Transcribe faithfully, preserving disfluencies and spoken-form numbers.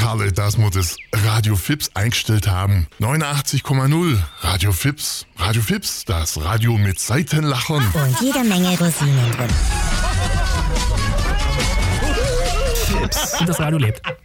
Herrlich, dass wir das Radio Fips eingestellt haben. neunundachtzig Komma null Radio Fips. Radio Fips, das Radio mit Seitenlachern. Und jede Menge Rosinen drin. Fips. Und das Radio lebt.